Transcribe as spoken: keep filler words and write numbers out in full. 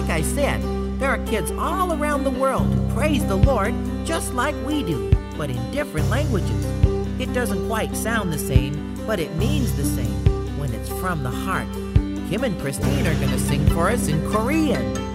like I said, there are kids all around the world who praise the Lord just like we do, but in different languages. It doesn't quite sound the same, but it means the same when it's from the heart. Kim and Christine are going to sing for us in Korean.